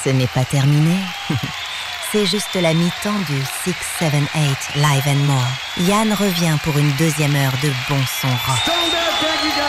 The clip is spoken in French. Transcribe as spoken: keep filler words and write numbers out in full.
ce n'est pas terminé. C'est juste la mi-temps du six seven eight Live and More. Yann revient pour une deuxième heure de bon son rock.